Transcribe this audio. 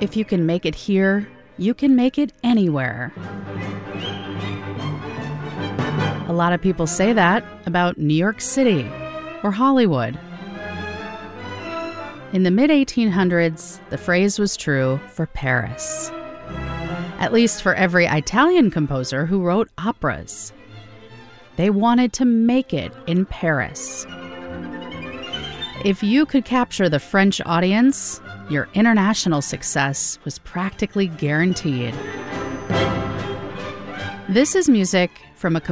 If you can make it here, you can make it anywhere. A lot of people say that about New York City or Hollywood. In the mid-1800s, the phrase was true for Paris. At least for every Italian composer who wrote operas. They wanted to make it in Paris. If you could capture the French audience, your international success was practically guaranteed. This is music from a